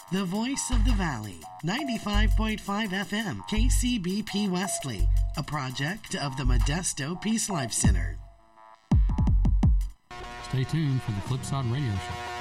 The voice of the Valley, 95.5 FM, KCBP Wesley, a project of the Modesto Peace Life Center. Stay tuned for the Flipside Radio Show.